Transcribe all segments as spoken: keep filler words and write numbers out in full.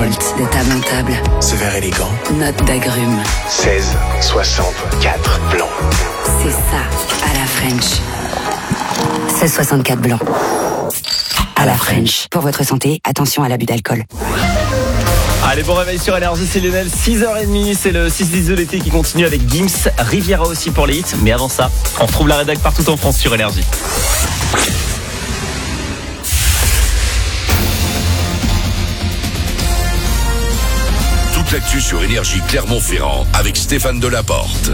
Bolt de table en table. Ce verre élégant. Note d'agrumes. seize soixante-quatre blanc. C'est ça, à la French. seize soixante-quatre blanc. À la French. Pour votre santé, attention à l'abus d'alcool. Allez, bon réveil sur Énergie, c'est Lionel, six heures trente, c'est le six dix de l'été qui continue avec Gims, Riviera aussi pour les hits, mais avant ça, on retrouve la rédac partout en France sur Énergie. Toute l'actu sur Énergie Clermont-Ferrand avec Stéphane Delaporte.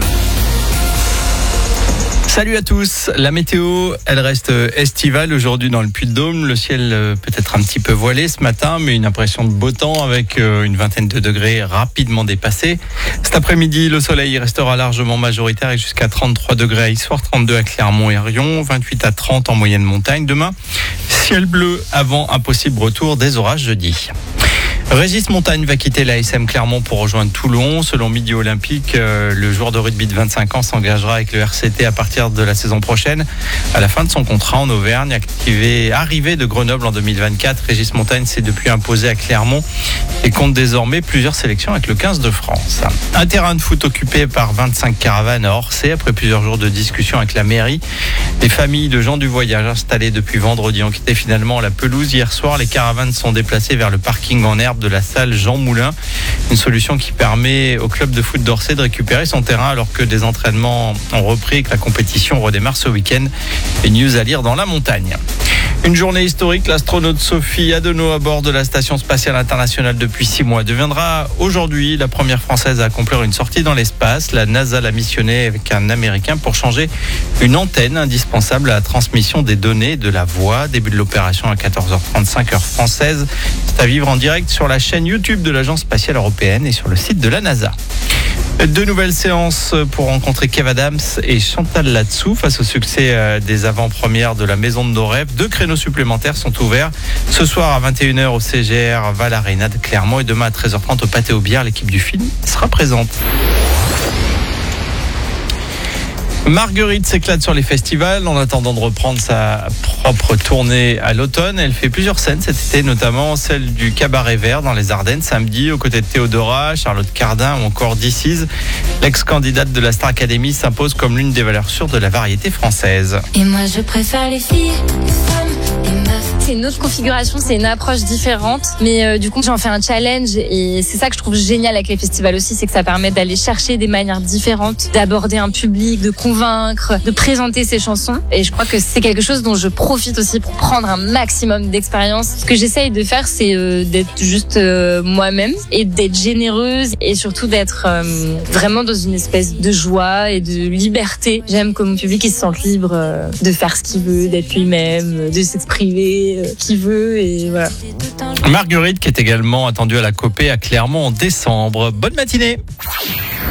Salut à tous, la météo, elle reste estivale aujourd'hui dans le Puy-de-Dôme. Le ciel peut être un petit peu voilé ce matin, mais une impression de beau temps avec une vingtaine de degrés rapidement dépassés. Cet après-midi, le soleil restera largement majoritaire et jusqu'à trente-trois degrés à Issoire, trente-deux à Clermont et Rion, vingt-huit à trente en moyenne montagne. Demain, ciel bleu avant un possible retour des orages jeudi. Régis Montagne va quitter l'A S M Clermont pour rejoindre Toulon. Selon Midi Olympique, euh, le joueur de rugby de vingt-cinq ans s'engagera avec le R C T à partir de la saison prochaine. À la fin de son contrat en Auvergne, activé, arrivé de Grenoble en deux mille vingt-quatre, Régis Montagne s'est depuis imposé à Clermont et compte désormais plusieurs sélections avec le quinze de France. Un terrain de foot occupé par vingt-cinq caravanes à Orsay après plusieurs jours de discussion avec la mairie. Les familles de gens du voyage installées depuis vendredi ont quitté finalement la pelouse. Hier soir, les caravanes sont déplacées vers le parking en herbe de la salle Jean Moulin. Une solution qui permet au club de foot d'Orsay de récupérer son terrain alors que des entraînements ont repris et que la compétition redémarre ce week-end. Et news à lire dans la montagne. Une journée historique, l'astronaute Sophie Adenau à bord de la Station Spatiale Internationale depuis six mois deviendra aujourd'hui la première Française à accomplir une sortie dans l'espace. La NASA l'a missionnée avec un Américain pour changer une antenne indispensable à la transmission des données de la voix. Début de l'opération à quatorze heures trente-cinq heure française. C'est à vivre en direct sur la chaîne YouTube de l'Agence Spatiale Européenne et sur le site de la NASA. Deux nouvelles séances pour rencontrer Kev Adams et Chantal Latsou face au succès des avant-premières de la Maison de nos rêves. Deux créneaux supplémentaires sont ouverts ce soir à vingt et une heures au C G R Val Arena de Clermont et demain à treize heures trente au Pâté aux Bières. L'équipe du film sera présente. Marguerite s'éclate sur les festivals en attendant de reprendre sa propre tournée à l'automne. Elle fait plusieurs scènes cet été, notamment celle du Cabaret Vert dans les Ardennes samedi, aux côtés de Théodora, Charlotte Cardin ou encore D C's. L'ex-candidate de la Star Academy s'impose comme l'une des valeurs sûres de la variété française. Et moi je préfère les filles, les femmes, les meufs. C'est une autre configuration, c'est une approche différente, mais euh, du coup j'en fais un challenge et c'est ça que je trouve génial avec les festivals aussi, c'est que ça permet d'aller chercher des manières différentes, d'aborder un public, de convaincre, de présenter ses chansons. Et je crois que c'est quelque chose dont je profite aussi pour prendre un maximum d'expérience. Ce que j'essaye de faire, c'est euh, d'être juste euh, moi-même et d'être généreuse et surtout d'être euh, vraiment dans une espèce de joie et de liberté. J'aime que mon public il se sente libre euh, de faire ce qu'il veut, d'être lui-même, de s'exprimer euh, qui veut et voilà. Marguerite qui est également attendue à la Copée à Clermont en décembre. Bonne matinée.